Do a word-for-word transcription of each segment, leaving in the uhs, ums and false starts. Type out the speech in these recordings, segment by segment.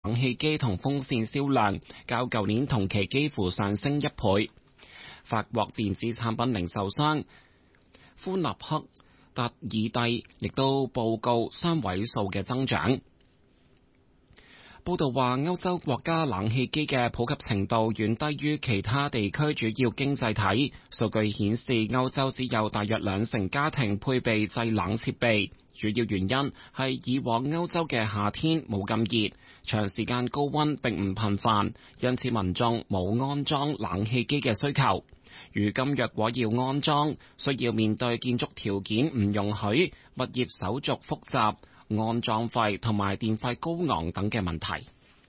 冷氣機同風扇銷量較舊年同期幾乎上升一倍。法國電子產品零售商富納克達爾蒂亦都報告雙位數嘅增長。報道話，歐洲國家冷氣機嘅普及程度遠低於其他地區主要經濟體。數據顯示，歐洲只有大約兩成家庭配備製冷設備，主要原因係以往歐洲嘅夏天冇咁熱，長時間高溫並唔頻繁，因此民眾冇安裝冷氣機嘅需求。如今若果要安裝，需要面對建築條件唔容許、物業手續複雜、安裝費同埋電費高昂等嘅問題。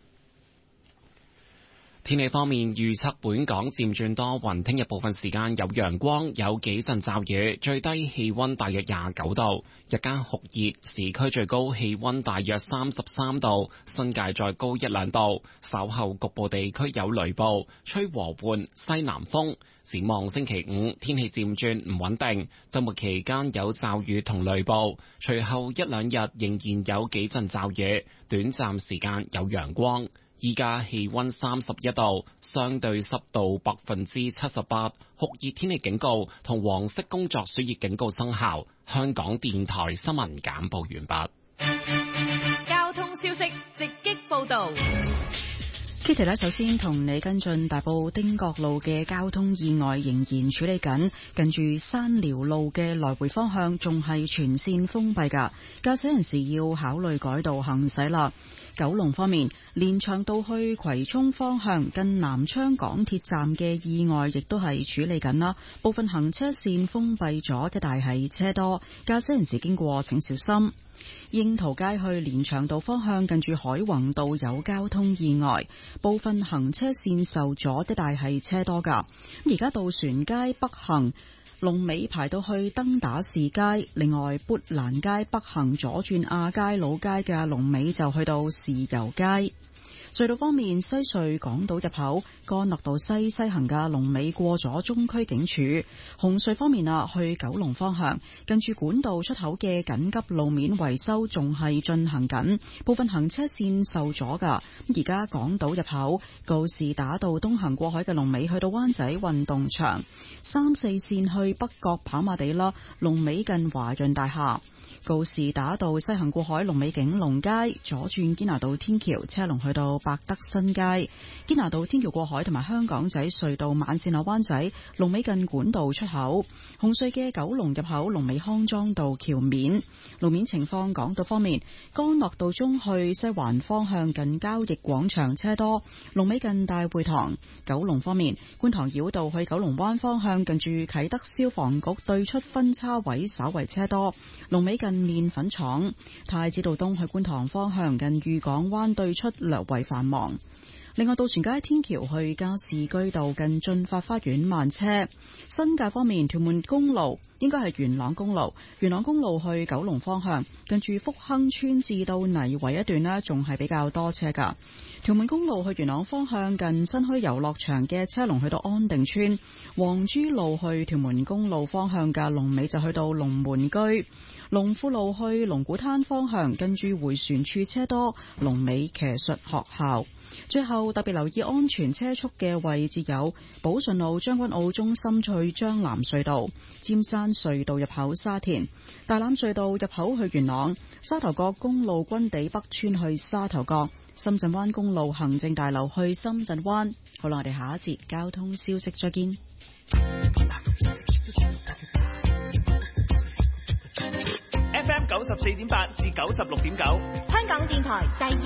天氣方面，預測本港漸轉多雲，聽日部分時間有陽光，有幾陣驟雨，最低氣溫大約廿九度，日間酷熱，市區最高氣溫大約三十三度，新界再高一兩度。稍後局部地區有雷暴，吹和緩西南風。展望星期五，天氣漸轉唔穩定，周末期間有驟雨同雷暴，隨後一兩日仍然有幾陣驟雨，短暫時間有陽光。依家氣溫三十一度，相對濕度百分之七十八，酷熱天氣警告同黃色工作暑熱警告生效。香港電台新聞簡報完畢。 交通消息直擊報道。 Kitty 咧，首先同你跟進大埔汀角路嘅交通意外仍然處理緊，近住山寮路嘅來回方向仲係全線封閉噶，駕駛人士要考慮改道行駛啦。九龍方面，連翔道去葵涌方向近南昌港鐵站嘅意外亦都係處理緊啦，部分行車線封閉咗，一帶係車多，駕駛人士經過請小心。櫻桃街去連翔道方向近住海泓道有交通意外，部分行車線受阻，一帶係車多噶。而家渡船街北行龍尾排到去登打士街，另外砵蘭街北行左轉亞皆老街嘅龍尾就去到豉油街。隧道方面，西隧港島入口干諾道西西行嘅龍尾過咗中區警署。紅隧方面啊，去九龍方向近住管道出口嘅緊急路面維修仲係進行緊，部分行車線受阻噶。而家港島入口告士打道東行過海嘅龍尾去到灣仔運動場，三四線去北角跑馬地啦，龍尾近華潤大廈。告士打道西行過海龍尾景隆街，左轉堅拿道天橋車龍去到百德新街。堅拿道天橋過海同埋香港仔隧道慢線落灣仔龍尾近管道出口。紅隧嘅九龍入口龍尾康莊道橋面。路面情況，港島方面，干諾道中去西環方向近交易廣場車多，龍尾近大會堂。九龍方面，觀塘繞道去九龍灣方向近住啟德消防局對出分叉位稍為車多，龍尾近麵粉廠。太子道東去觀塘方向近裕港灣對出略為繁忙。另外，渡船街天橋去加士居道近駿發花園慢車。新界方面，屯門公路應該係元朗公路，元朗公路去九龍方向近住福亨村至到泥圍一段呢，仲係比較多車噶。屯門公路去元朗方向近新墟遊樂場嘅車龍去到安定村。黃珠路去屯門公路方向嘅龍尾就去到龍門居。龍富路去龍鼓灘方向近住迴旋處車多，龍尾騎術學校。最後特別留意安全車速嘅位置有寶順路將軍澳中心去將藍隧道、尖山隧道入口沙田、大欖隧道入口去元朗、沙頭角公路軍地北村去沙頭角、深圳灣公路行政大樓去深圳灣。好啦，我哋下一節交通消息再見。 F M 九十四點八至九十六點九， 香港電台第二